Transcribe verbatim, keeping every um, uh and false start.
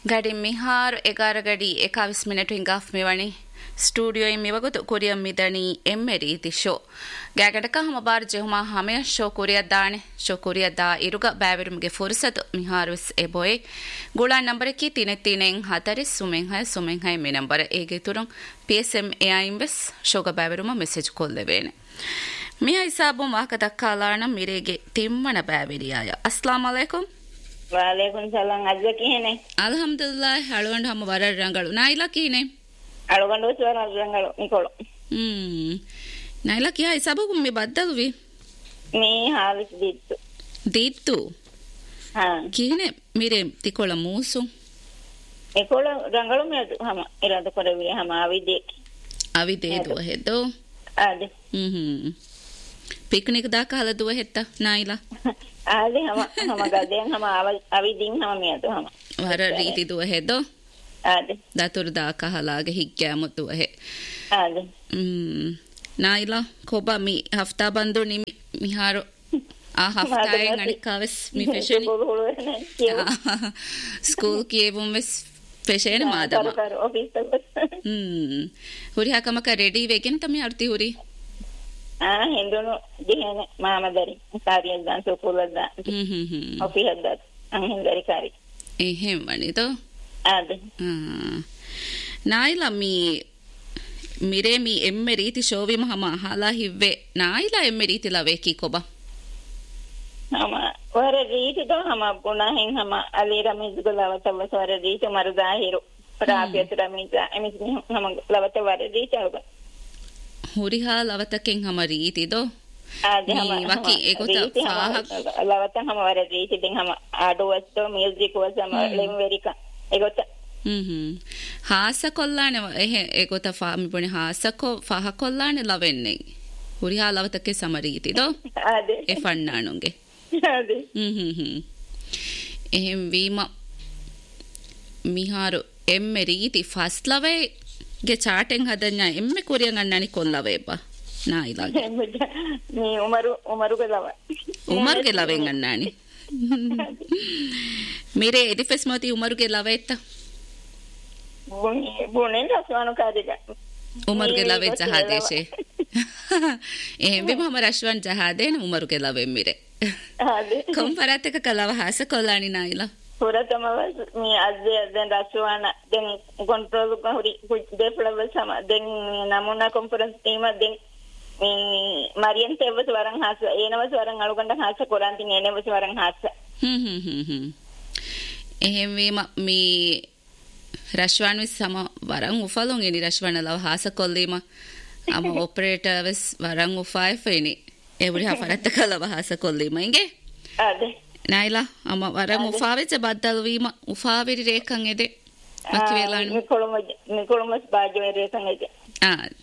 ಗಡಿ ಮಿಹಾರ್ ಎಗಾರ ಗಡಿ ಎಕಾವಿಸ್ minute ಹಿಂಗಾಫ್ ಮಿವಣಿ studio ಮಿವಗುತು ಕುರಿಯ ಮಿದಣಿ ಎಮ್ಮೆ ರೀತಿ ಶೋ ಗ್ಯಾಗಡಕ ಹಮ ಬಾರ್ ಜೆಹುಮಾ ಹಮೆಯ ಶೋ ಕುರಿಯ ದಾಣೆ ಶೋ ಕುರಿಯ ದಾ ಇರುಗ ಬ್ಯಾವಿರುಮ್ಗೆ ಫುರ್ಸತ್ ಮಿಹಾರುಸ್ ಎಬೋಯೆ ಗುಳಾ ನಂಬರ್ ಕಿ ತಿನೆ ತಿನೆಂ ಹತರೆ ಸುಮೆಂ ಹೈ ಸುಮೆಂ ಹೈ ಮೆ ನಂಬರ್ ಏಗೆ ತುರುಂ ಪಿಎಸ್ಎಂ ಎಐಂವೆಸ್ ಶೋಗ ಬ್ಯಾವಿರುಮ ಮೆಸೇಜ್ ಕೊಲ್ಲೆವೇನೆ ಮಿಯ ಹಿಸಾಬು ಮಾಕ ದಕ್ಕಾಲಾಣ ಮಿರೆಗೆ ತಿಮ್ಮಣ ಬ್ಯಾವಿರಿಯಾಯ ಅಸ್ಲಾಂ ಅಲೈಕುಂ ವಾಲೇಕುಂ ಸಲಾಂ ಅಜ್ಜ ಕೀನೆ ಅಲ್ಹಮ್ದುಲಿಲ್ಲಾಹ್ ಅಳವಂಡ ಹಮ ವರ ರಂಗಳು ನಾಯಿಲಾ ಕೀನೆ ಅಳಗೊಂಡು ಸ್ವರ ರಂಗಳು ನಿಕೋಳು ಹ್ಮ್ ನಾಯಿಲಾ ಕಿಯಾ ಹಿಸಾಬು ಮಿ ಬದ್ದಲ್ವಿ ಮೀ ಹಾಲಿಸ್ ದಿತ್ತು ದಿತ್ತು ಹಾ ಕೀನೆ ಮಿರೆ ತಿಕೋಳ ಮೂಸು ನಿಕೋಳು ರಂಗಳು ಮೇದು ಹಮ ಇರಾದ ಕೊರವಿ ಹಮ ಅವಿದೆ ಅವಿದೆ ದುವ ಹೆದ್ದು ಅದೇ ಹ್ಮ್ ಹ್ಮ್ ಪಿಕ್ನಿಕ್ ದಾಕ ಹಲ ದುವ ಹೆತ್ತ ನಾಯಿಲಾ ಅದೇ ಹಮ ಹಮ ಗದೆನ್ ಹಮ ಅವಿದಿನ್ ಹಮ ಮೇದು ಹಮ ವರ ರೀತಿ ದುವ ಹೆದ್ದು ಅದೇ ದತುರ್ ದಾಕ ಹಲಾಗೆ ಹಿಗ್ಗ್ಯಾ ಮುತ್ತುವ ಹೆ ಅದೇ ಹ್ಮ್ ನಾಯಿಲಾ ಕೊಬಾ ಮಿ ಹಫ್ತಾ ಬಂದು ನಿ ಮಿಹಾರು ಆ ಹಫ್ತಾಯ ನಡಿಕಾವೆಸ್ ಮಿ ಫೆಷನ್ ಸ್ಕೂಲ್ ಕಿಯೆವುಂ ವೆಸ್ ಫೆಷನ್ ಮಾದಮ ಹ್ಮ್ ಹುರಿ ಹಾಕಮಕ ರೆಡಿ ವೇಗೆನ್ ತಮಿ ಆರ್ತಿ ಹುರಿ ಆ ಹಿಂದೂನು ದಿಹನೆ ಮಾಮದರಿ ಕಾರ್ಯದ ಸುಕುಲದ ಹ್ಮ್ ಹ್ಮ್ ಹ್ಮ್ ಆಫಿ ಹದ್ದ ಅಂ ಹಿಂದರಿ ಕಾರಿ ಏ ಹೆಂ ವಣಿತೋ ಅದೇ ಹ್ಮ್ ನಾಯಿಲಾ ಮಿ ಮಿರೆ ಮಿ ಎಮ್ಮೆ ರೀತಿ ಶೋವಿ ಮಹಮ ಹಾಲಾ ಹಿವ್ವೆ ನಾಯಿಲಾ ಎಮ್ಮೆ ರೀತಿ ಲವೆ ಕಿ ಕೊಬಾ ಹಮ ವರ ರೀತಿ ದೋ ಹಮ ಪುನಃ ಹೆಂ ಹಮ ಅಲ್ಲಿ ರಮೇಶ್ ಗುಲಾವತ ವರ ರೀತಿ ಮರುದಾ ಹಿರು ರಾಬಿಯತ್ ರಮೇಶ ಎಮಿಸ್ ಹಮ ಲವತ ವರ ರೀತಿ ಅಳಗ ಹುರಿ ಹಾ ಲವತ ಕೆಂ ಹಮ ರೀತಿ ದೋ ಅದೇ ಹಮ ವಕಿ ಏಕೋತ ಫಾಹ ಲವತ ಹಮ ವರ ರೀತಿ ದಿಂ ಹಮ ಆಡು ವಸ್ತು ಮ್ಯೂಸಿಕ್ ವಸ್ ಹಮ ಲೆಂ ವೆರಿಕ ಏಕೋತ ಹ್ಮ್ ಹ್ಮ್ ಹಾಸ ಕೊಲ್ಲಾನೆ ಎಹೆ ಏಕೋತ ಫಾ ಮಿಪುಣೆ ಹಾಸ ಕೊ ಫಾಹ ಕೊಲ್ಲಾನೆ ಲವೆನ್ನೆ ಹುರಿ ಹಾ ಲವತಕ್ಕೆ ಸಮ ರೀತಿ ದೋ ಅದೇ ಎ ಫಣ್ಣಾಣುಂಗೆ ಅದೇ ಹ್ಮ್ ಹ್ಮ್ ಹ್ಮ್ එහෙම වීම මිහාරු එම්මෙ රීති ෆස්ලවේ ಗೆ ಚಾಟೆಂಗ್ ಹದನ್ಯ ಎಮ್ಮೆ ಕೊರಿಯಂಗ್ ಅಣ್ಣನಿ ಕೊಲ್ಲವೆ ಬಾ ನಾಯಿಲಾ ನೀ ಉಮರು ಉಮರು ಗೆಲವ ಉಮರು ಗೆಲವೆ ಅಣ್ಣನಿ ಮೇರೆ ಎಡಿಫೆಸ್ ಮೋತಿ ಉಮರು ಗೆಲವೆ ಇತ್ತ ಬುನೆ ರಸ್ವಾನು ಕಾದಿಗ ಉಮರು ಗೆಲವೆ ಜಹಾದೇಶೆ එහෙම වීම හම රශ්වන් ජහාදේන උමරු ගෙලවෙ මිරේ ಅದೇ ಕಂಪರಾತೆ ಕಲವ ಹಾಸ ಕೊಲ್ಲಾನಿ ನಾಯಿಲಾ ಪುರತಮವ ಮೀ ಅಜ್ಜೆ ಅದೆನ್ ರಸ್ವಾನ ದೆನ್ ಕಂಟ್ರೋಲ್ ಹುರಿ ದೇಫಳವ ಸಮ then ನಮೂನಾ conference team then me ಮರಿಯನ್ ತೇವಸ್ ವರಂ ಹಾಸ ಏನವಸ್ ವರಂ ಅಳುಗಂಡ ಹಾಸ ಕೊರಾಂತಿ ಏನವಸ್ ವರಂ ಹಾಸ ಹ್ಮ್ ಹ್ಮ್ ಹ್ಮ್ ಹ್ಮ್ එහෙම වීම මී රශ්වන් විස් සම වරන් උෆලොන් එනි රශ්වන් ලව ಹಾಸ කොල්ලීම අම ඔපරේටර් විස් වරන් උෆයි ෆෙනි එවුරි හෆරත් කලව ಹಾಸ කොල්ලීම ಇಂಗೆ ಅದೇ ನಾಯಿಲಾ ಅಮ ವರಂ ಉಫಾವೆಚ ಬದ್ದಲು ವೀಮ ಉಫಾವಿರಿ ರೇಖಂ ಎದೆ ಮಕ್ಕಿ ವೇಲಾಣು ನಿಕೊಳಮ ನಿಕೊಳಮಸ್ ಬಾಜು ರೇಖಂ ಎದೆ ಆ